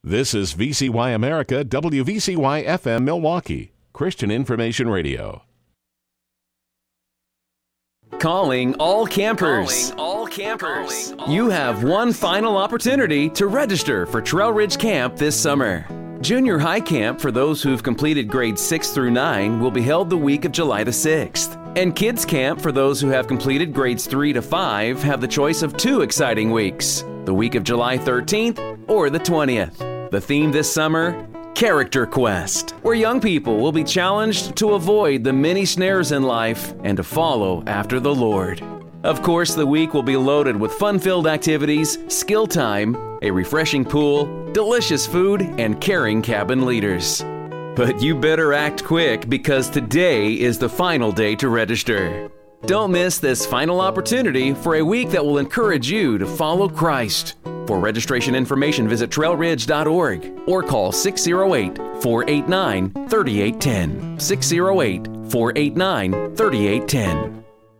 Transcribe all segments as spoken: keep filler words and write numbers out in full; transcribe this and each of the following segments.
This is V C Y America, W V C Y F M Milwaukee, Christian Information Radio. Calling all campers. Calling all campers. Calling all you have campers. one final opportunity to register for Trail Ridge Camp this summer. Junior high camp for those who've completed grades six through nine will be held the week of July the sixth. And kids camp for those who have completed grades three to five have the choice of two exciting weeks, the week of July thirteenth or the twentieth. The theme this summer, Character Quest, where young people will be challenged to avoid the many snares in life and to follow after the Lord. Of course, the week will be loaded with fun-filled activities, skill time, a refreshing pool, delicious food, and caring cabin leaders. But you better act quick because today is the final day to register. Don't miss this final opportunity for a week that will encourage you to follow Christ. For registration information, visit trail ridge dot org or call six oh eight, four eight nine, three eight one zero. six oh eight, four eight nine, three eight one zero.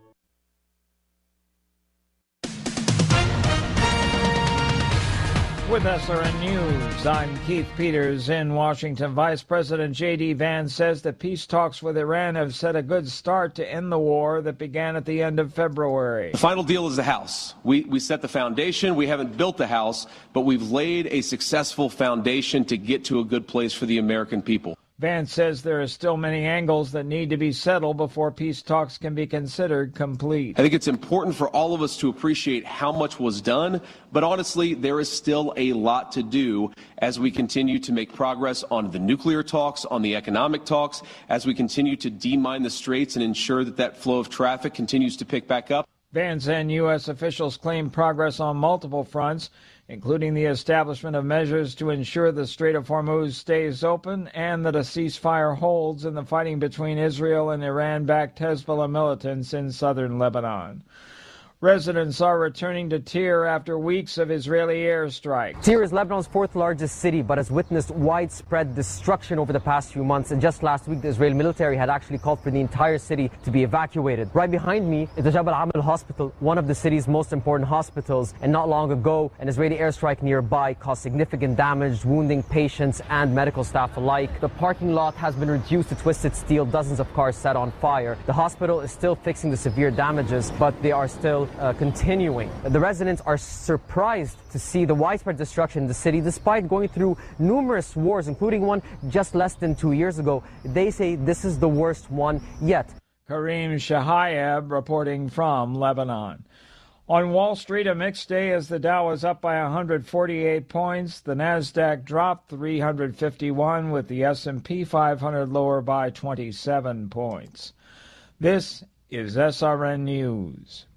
With S R N News, I'm Keith Peters in Washington. Vice President J D. Vance says that peace talks with Iran have set a good start to end the war that began at the end of February. The final deal is the house. We, we set the foundation. We haven't built the house, but we've laid a successful foundation to get to a good place for the American people. Vance says there are still many angles that need to be settled before peace talks can be considered complete. I think it's important for all of us to appreciate how much was done, but honestly, there is still a lot to do as we continue to make progress on the nuclear talks, on the economic talks, as we continue to demine the straits and ensure that that flow of traffic continues to pick back up. Vance and U S officials claim progress on multiple fronts, including the establishment of measures to ensure the Strait of Hormuz stays open and that a ceasefire holds in the fighting between Israel and Iran-backed Hezbollah militants in southern Lebanon. Residents are returning to Tyre after weeks of Israeli airstrikes. Tyre is Lebanon's fourth largest city, but has witnessed widespread destruction over the past few months. And just last week, the Israeli military had actually called for the entire city to be evacuated. Right behind me is the Jabal Amal Hospital, one of the city's most important hospitals. And not long ago, an Israeli airstrike nearby caused significant damage, wounding patients and medical staff alike. The parking lot has been reduced to twisted steel, dozens of cars set on fire. The hospital is still fixing the severe damages, but they are still Uh, continuing. The residents are surprised to see the widespread destruction in the city despite going through numerous wars, including one just less than two years ago. They say this is the worst one yet. Kareem Shahayeb reporting from Lebanon. On Wall Street, a mixed day as the Dow was up by one hundred forty-eight points. The Nasdaq dropped three hundred fifty-one, with the S and P five hundred lower by twenty-seven points. This is S R N News.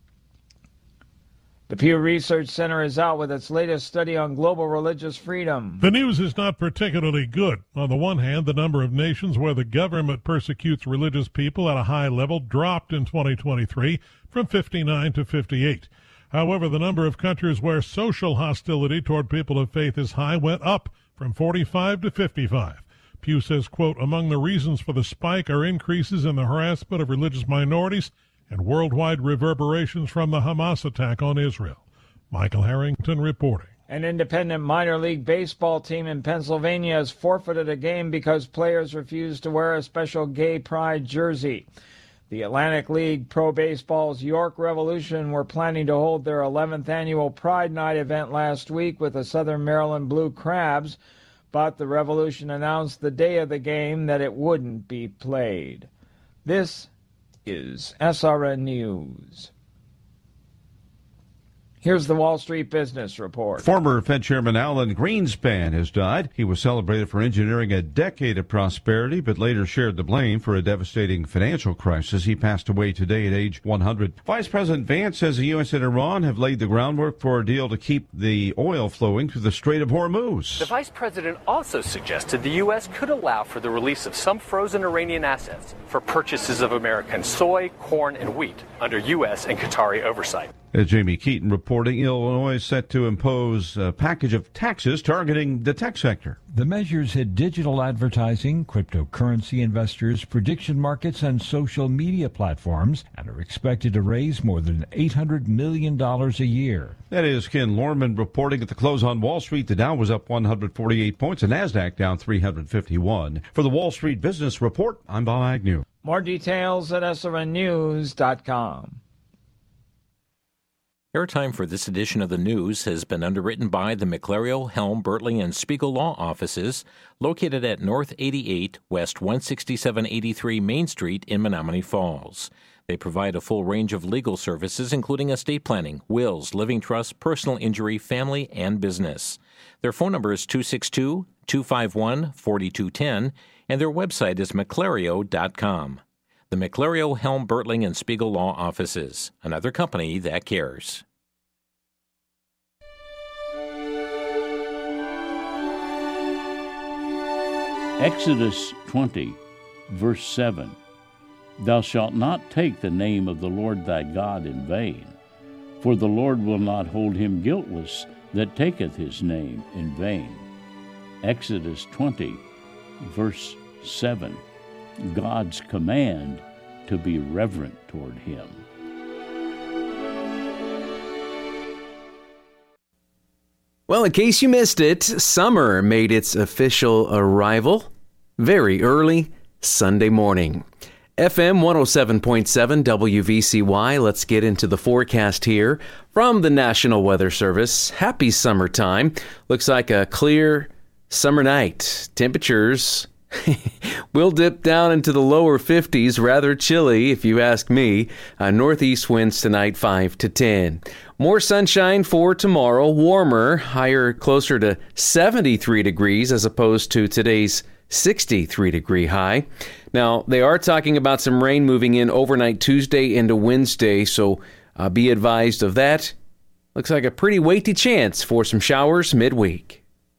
The Pew Research Center is out with its latest study on global religious freedom. The news is not particularly good. On the one hand, the number of nations where the government persecutes religious people at a high level dropped in twenty twenty-three from fifty-nine to fifty-eight. However, the number of countries where social hostility toward people of faith is high went up from forty-five to fifty-five. Pew says, quote, among the reasons for the spike are increases in the harassment of religious minorities and worldwide reverberations from the Hamas attack on Israel. Michael Harrington reporting. An independent minor league baseball team in Pennsylvania has forfeited a game because players refused to wear a special gay pride jersey. The Atlantic League Pro Baseball's York Revolution were planning to hold their eleventh annual Pride Night event last week with the Southern Maryland Blue Crabs, but the Revolution announced the day of the game that it wouldn't be played. This is S R N News. Here's the Wall Street Business Report. Former Fed Chairman Alan Greenspan has died. He was celebrated for engineering a decade of prosperity, but later shared the blame for a devastating financial crisis. He passed away today at age one hundred. Vice President Vance says the U S and Iran have laid the groundwork for a deal to keep the oil flowing through the Strait of Hormuz. The vice president also suggested the U S could allow for the release of some frozen Iranian assets for purchases of American soy, corn, and wheat under U S and Qatari oversight. As Jamie Keaton reporting, Illinois is set to impose a package of taxes targeting the tech sector. The measures hit digital advertising, cryptocurrency investors, prediction markets, and social media platforms, and are expected to raise more than eight hundred million dollars a year. That is Ken Lorman reporting. At the close on Wall Street, the Dow was up one hundred forty-eight points, and NASDAQ down three hundred fifty-one. For the Wall Street Business Report, I'm Bob Agnew. More details at S R N news dot com. Airtime for this edition of the news has been underwritten by the McClario, Helm, Bertling, and Spiegel Law Offices, located at North eighty-eight, West one sixty-seven eighty-three Main Street in Menomonee Falls. They provide a full range of legal services, including estate planning, wills, living trusts, personal injury, family, and business. Their phone number is two six two, two five one, four two one zero, and their website is mcclario dot com. The McClario, Helm, Bertling, and Spiegel Law Offices, another company that cares. Exodus twenty, verse seven. Thou shalt not take the name of the Lord thy God in vain, for the Lord will not hold him guiltless that taketh his name in vain. Exodus twenty, verse seven. God's command to be reverent toward him. Well, in case you missed it, summer made its official arrival very early Sunday morning. F M one oh seven point seven W V C Y. Let's get into the forecast here from the National Weather Service. Happy summertime. Looks like a clear summer night. Temperatures will dip down into the lower fifties, rather chilly if you ask me. Uh, northeast winds tonight five to ten. More sunshine for tomorrow, warmer, higher, closer to seventy-three degrees as opposed to today's sixty-three degree high. Now, they are talking about some rain moving in overnight Tuesday into Wednesday, so uh, be advised of that. Looks like a pretty weighty chance for some showers midweek.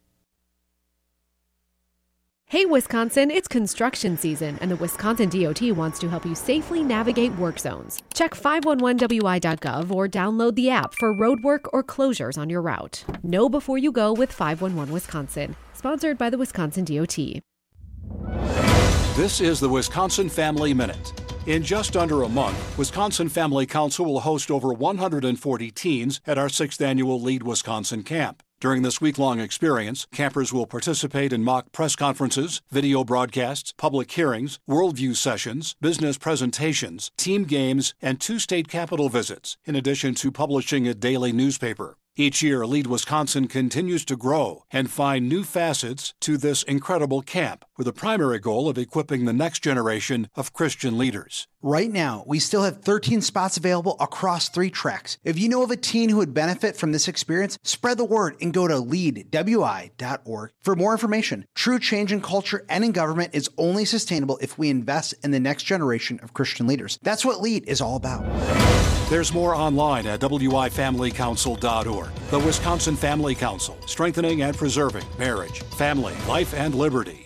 Hey, Wisconsin, it's construction season, and the Wisconsin D O T wants to help you safely navigate work zones. Check five one one W I dot gov or download the app for road work or closures on your route. Know before you go with five one one Wisconsin, sponsored by the Wisconsin D O T. This is the Wisconsin Family Minute. In just under a month, Wisconsin Family Council will host over one hundred forty teens at our sixth annual Lead Wisconsin Camp. During this week-long experience, campers will participate in mock press conferences, video broadcasts, public hearings, worldview sessions, business presentations, team games, and two state capitol visits, in addition to publishing a daily newspaper. Each year, Lead Wisconsin continues to grow and find new facets to this incredible camp, with a primary goal of equipping the next generation of Christian leaders. Right now, we still have thirteen spots available across three tracks. If you know of a teen who would benefit from this experience, spread the word and go to lead W I dot org for more information. True change in culture and in government is only sustainable if we invest in the next generation of Christian leaders. That's what LEAD is all about. There's more online at W I family council dot org. The Wisconsin Family Council, strengthening and preserving marriage, family, life, and liberty.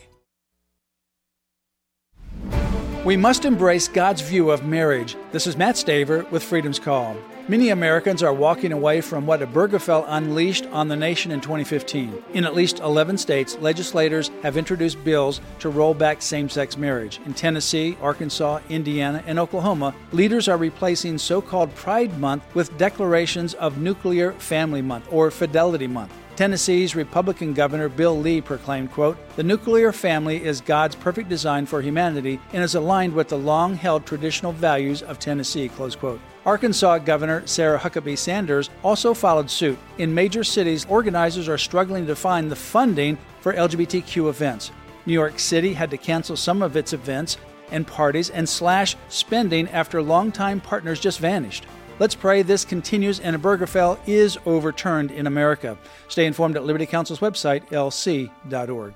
We must embrace God's view of marriage. This is Matt Staver with Freedom's Call. Many Americans are walking away from what Obergefell unleashed on the nation in twenty fifteen. In at least eleven states, legislators have introduced bills to roll back same-sex marriage. In Tennessee, Arkansas, Indiana, and Oklahoma, leaders are replacing so-called Pride Month with declarations of Nuclear Family Month or Fidelity Month. Tennessee's Republican Governor Bill Lee proclaimed, quote, "The nuclear family is God's perfect design for humanity and is aligned with the long-held traditional values of Tennessee," close quote. Arkansas Governor Sarah Huckabee Sanders also followed suit. In major cities, organizers are struggling to find the funding for L G B T Q events. New York City had to cancel some of its events and parties and slash spending after longtime partners just vanished. Let's pray this continues and Obergefell is overturned in America. Stay informed at Liberty Counsel's website, L C dot org.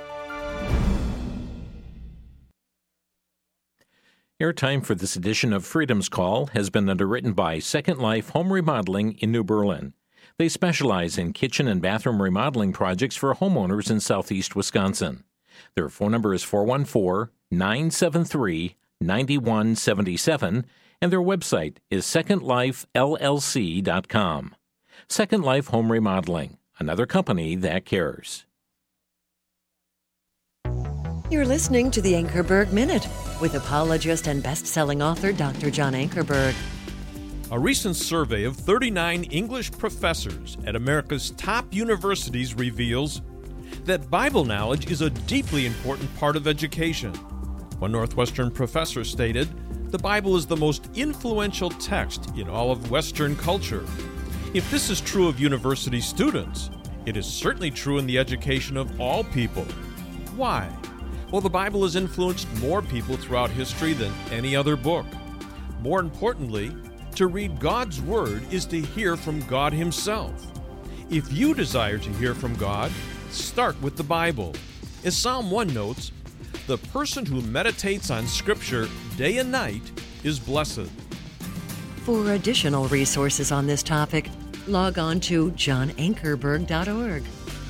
Airtime for this edition of Freedom's Call has been underwritten by Second Life Home Remodeling in New Berlin. They specialize in kitchen and bathroom remodeling projects for homeowners in southeast Wisconsin. Their phone number is four one four, nine seven three, nine one seven seven, and their website is second life l l c dot com. Second Life Home Remodeling, another company that cares. You're listening to the Ankerberg Minute with apologist and best-selling author Doctor John Ankerberg. A recent survey of thirty-nine English professors at America's top universities reveals that Bible knowledge is a deeply important part of education. One Northwestern professor stated, "The Bible is the most influential text in all of Western culture." If this is true of university students, it is certainly true in the education of all people. Why? Well, the Bible has influenced more people throughout history than any other book. More importantly, to read God's Word is to hear from God Himself. If you desire to hear from God, start with the Bible. As Psalm one notes, the person who meditates on Scripture day and night is blessed. For additional resources on this topic, log on to john ankerberg dot org.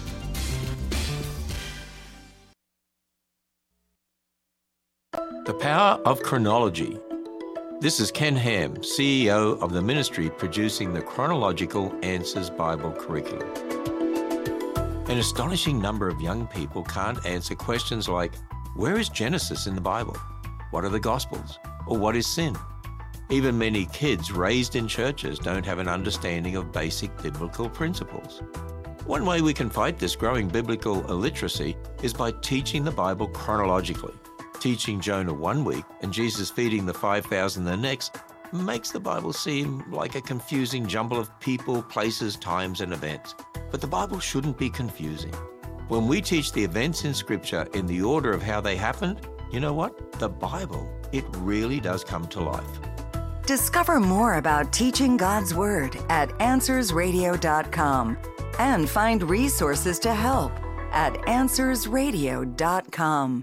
The Power of Chronology. This is Ken Ham, C E O of the ministry producing the Chronological Answers Bible curriculum. An astonishing number of young people can't answer questions like, where is Genesis in the Bible? What are the Gospels? Or what is sin? Even many kids raised in churches don't have an understanding of basic biblical principles. One way we can fight this growing biblical illiteracy is by teaching the Bible chronologically. Teaching Jonah one week and Jesus feeding the five thousand the next makes the Bible seem like a confusing jumble of people, places, times, and events. But the Bible shouldn't be confusing. When we teach the events in Scripture in the order of how they happened, you know what? The Bible, it really does come to life. Discover more about teaching God's Word at answers radio dot com and find resources to help at answers radio dot com.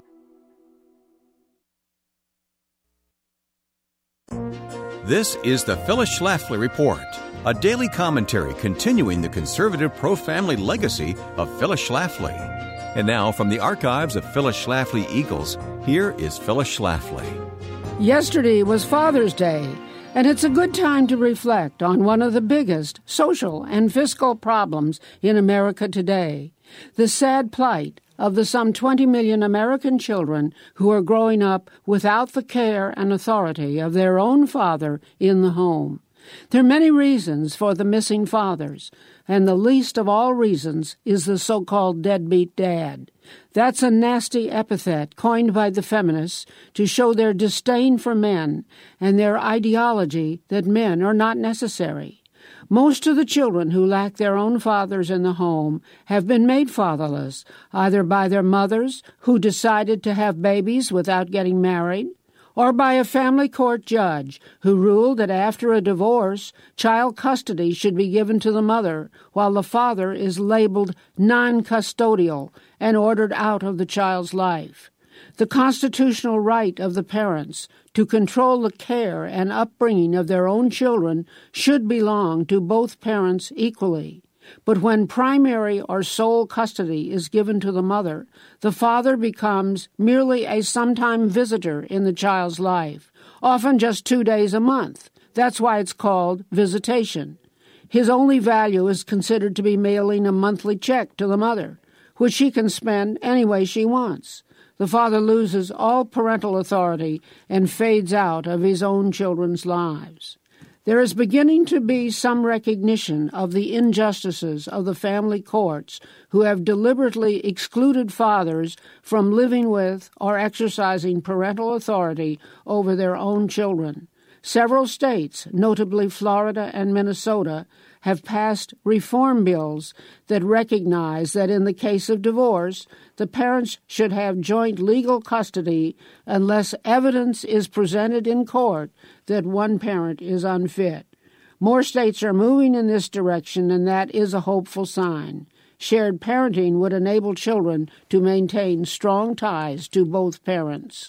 This is the Phyllis Schlafly Report, a daily commentary continuing the conservative pro-family legacy of Phyllis Schlafly. And now, from the archives of Phyllis Schlafly Eagles, here is Phyllis Schlafly. Yesterday was Father's Day, and it's a good time to reflect on one of the biggest social and fiscal problems in America today, the sad plight of the some twenty million American children who are growing up without the care and authority of their own father in the home. There are many reasons for the missing fathers, and the least of all reasons is the so-called deadbeat dad. That's a nasty epithet coined by the feminists to show their disdain for men and their ideology that men are not necessary. Most of the children who lack their own fathers in the home have been made fatherless, either by their mothers, who decided to have babies without getting married, or by a family court judge who ruled that after a divorce, child custody should be given to the mother, while the father is labeled non-custodial and ordered out of the child's life. The constitutional right of the parents to control the care and upbringing of their own children should belong to both parents equally. But when primary or sole custody is given to the mother, the father becomes merely a sometime visitor in the child's life, often just two days a month. That's why it's called visitation. His only value is considered to be mailing a monthly check to the mother, which she can spend any way she wants. The father loses all parental authority and fades out of his own children's lives. There is beginning to be some recognition of the injustices of the family courts who have deliberately excluded fathers from living with or exercising parental authority over their own children. Several states, notably Florida and Minnesota, have passed reform bills that recognize that in the case of divorce, the parents should have joint legal custody unless evidence is presented in court that one parent is unfit. More states are moving in this direction, and that is a hopeful sign. Shared parenting would enable children to maintain strong ties to both parents.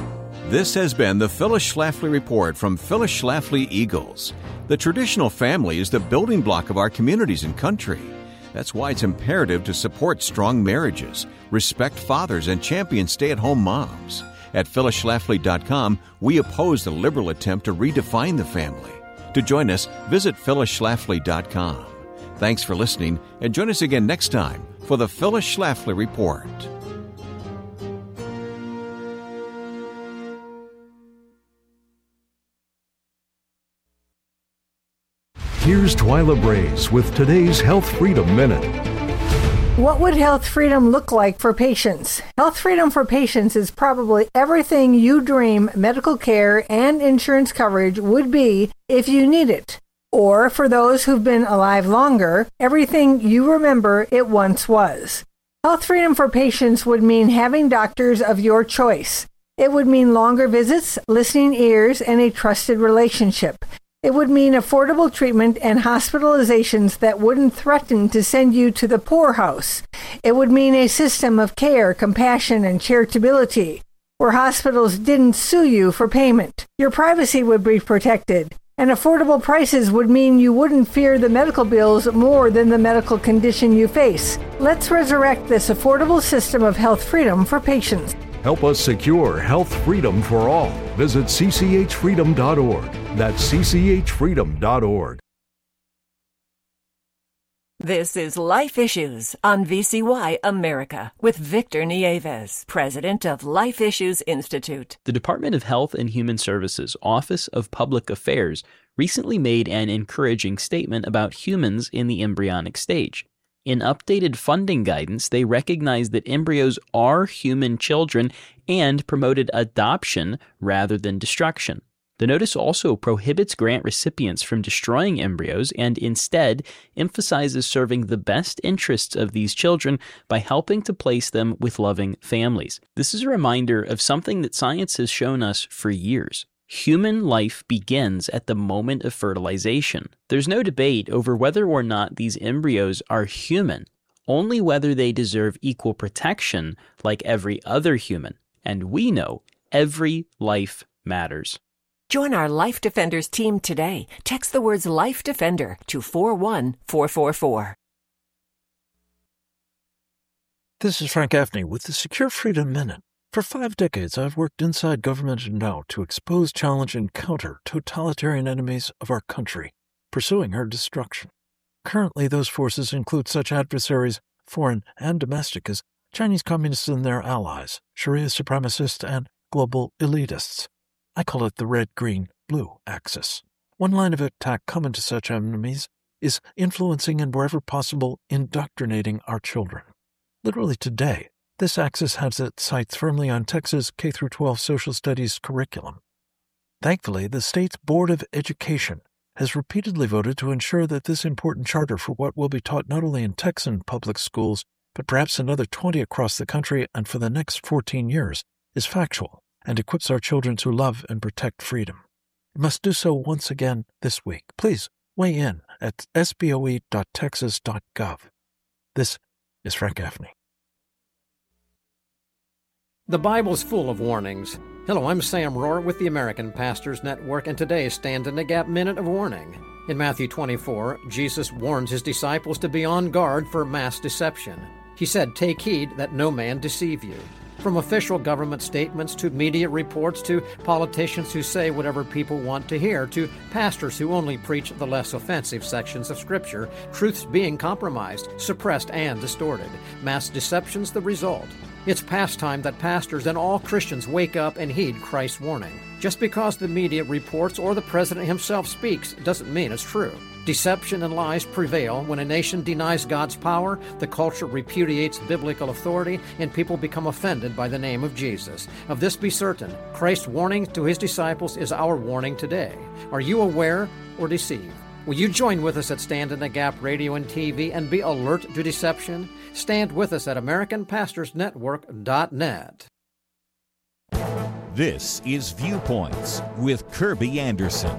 This has been the Phyllis Schlafly Report from Phyllis Schlafly Eagles. The traditional family is the building block of our communities and country. That's why it's imperative to support strong marriages, respect fathers, and champion stay-at-home moms. At Phyllis Schlafly dot com, we oppose the liberal attempt to redefine the family. To join us, visit Phyllis Schlafly dot com. Thanks for listening, and join us again next time for the Phyllis Schlafly Report. Here's Twyla Braze with today's Health Freedom Minute. What would health freedom look like for patients? Health freedom for patients is probably everything you dream medical care and insurance coverage would be if you need it. Or, for those who've been alive longer, everything you remember it once was. Health freedom for patients would mean having doctors of your choice. It would mean longer visits, listening ears, and a trusted relationship. It would mean affordable treatment and hospitalizations that wouldn't threaten to send you to the poorhouse. It would mean a system of care, compassion, and charitability, where hospitals didn't sue you for payment. Your privacy would be protected, and affordable prices would mean you wouldn't fear the medical bills more than the medical condition you face. Let's resurrect this affordable system of health freedom for patients. Help us secure health freedom for all. Visit c c h freedom dot org. That's c c h freedom dot org. This is Life Issues on V C Y America with Victor Nieves, president of Life Issues Institute. The Department of Health and Human Services Office of Public Affairs recently made an encouraging statement about humans in the embryonic stage. In updated funding guidance, they recognized that embryos are human children and promoted adoption rather than destruction. The notice also prohibits grant recipients from destroying embryos and instead emphasizes serving the best interests of these children by helping to place them with loving families. This is a reminder of something that science has shown us for years. Human life begins at the moment of fertilization. There's no debate over whether or not these embryos are human, only whether they deserve equal protection like every other human. And we know every life matters. Join our Life Defenders team today. Text the words Life Defender to four one four four four. This is Frank Gaffney with the Secure Freedom Minute. For five decades, I've worked inside government and out to expose, challenge, and counter totalitarian enemies of our country, pursuing her destruction. Currently, those forces include such adversaries, foreign and domestic, as Chinese communists and their allies, Sharia supremacists, and global elitists. I call it the red-green-blue axis. One line of attack common to such enemies is influencing and, wherever possible, indoctrinating our children. Literally today, this axis has its sights firmly on Texas K through twelve social studies curriculum. Thankfully, the state's Board of Education has repeatedly voted to ensure that this important charter for what will be taught not only in Texan public schools, but perhaps another twenty across the country and for the next fourteen years, is factual and equips our children to love and protect freedom. It must do so once again this week. Please weigh in at s b o e dot texas dot gov. This is Frank Gaffney. The Bible's full of warnings. Hello, I'm Sam Rohr with the American Pastors Network, and today's Stand in the Gap Minute of Warning. In Matthew twenty-four, Jesus warns his disciples to be on guard for mass deception. He said, "Take heed that no man deceive you." From official government statements to media reports to politicians who say whatever people want to hear to pastors who only preach the less offensive sections of Scripture, truth's being compromised, suppressed, and distorted. Mass deception's the result. It's past time that pastors and all Christians wake up and heed Christ's warning. Just because the media reports or the president himself speaks doesn't mean it's true. Deception and lies prevail when a nation denies God's power, the culture repudiates biblical authority, and people become offended by the name of Jesus. Of this be certain, Christ's warning to his disciples is our warning today. Are you aware or deceived? Will you join with us at Stand in the Gap Radio and T V and be alert to deception? Stand with us at American Pastors Network dot net. This is Viewpoints with Kirby Anderson.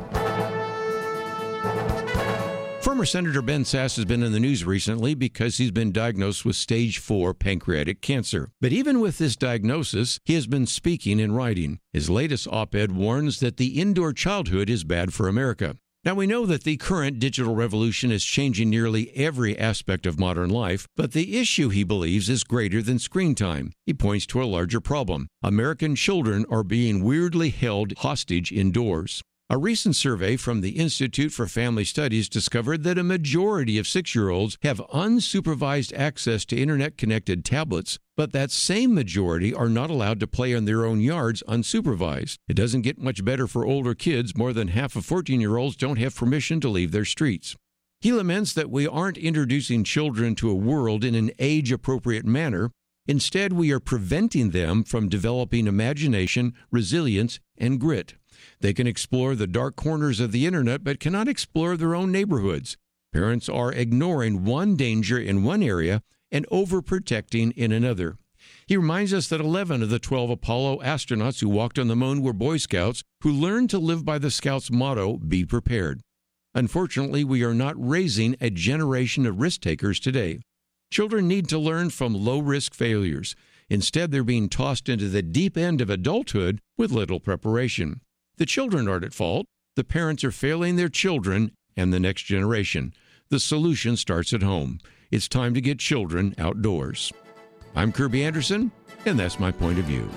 Former Senator Ben Sasse has been in the news recently because he's been diagnosed with stage four pancreatic cancer. But even with this diagnosis, he has been speaking and writing. His latest op-ed warns that the indoor childhood is bad for America. Now, we know that the current digital revolution is changing nearly every aspect of modern life, but the issue, he believes, is greater than screen time. He points to a larger problem. American children are being weirdly held hostage indoors. A recent survey from the Institute for Family Studies discovered that a majority of six-year-olds have unsupervised access to internet-connected tablets, but that same majority are not allowed to play in their own yards unsupervised. It doesn't get much better for older kids. More than half of fourteen-year-olds don't have permission to leave their streets. He laments that we aren't introducing children to a world in an age-appropriate manner. Instead, we are preventing them from developing imagination, resilience, and grit. They can explore the dark corners of the internet, but cannot explore their own neighborhoods. Parents are ignoring one danger in one area and overprotecting in another. He reminds us that eleven of the twelve Apollo astronauts who walked on the moon were Boy Scouts who learned to live by the Scouts' motto, "Be prepared." Unfortunately, we are not raising a generation of risk-takers today. Children need to learn from low-risk failures. Instead, they're being tossed into the deep end of adulthood with little preparation. The children aren't at fault. The parents are failing their children and the next generation. The solution starts at home. It's time to get children outdoors. I'm Kirby Anderson, and that's my point of view.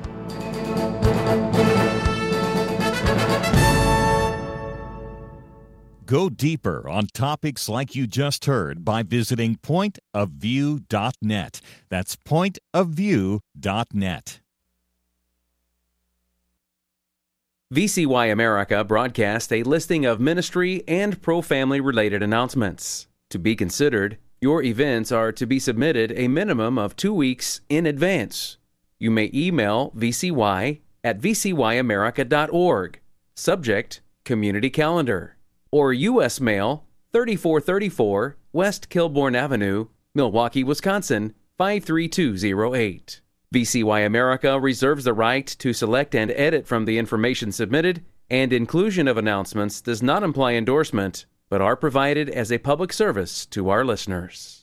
Go deeper on topics like you just heard by visiting point of view dot net. That's point of view dot net. V C Y America broadcast a listing of ministry and pro-family related announcements. To be considered, your events are to be submitted a minimum of two weeks in advance. You may email V C Y at v c y america dot org, subject Community Calendar, or U S Mail thirty-four thirty-four West Kilbourne Avenue, Milwaukee, Wisconsin five three two zero eight. V C Y America reserves the right to select and edit from the information submitted, and inclusion of announcements does not imply endorsement, but are provided as a public service to our listeners.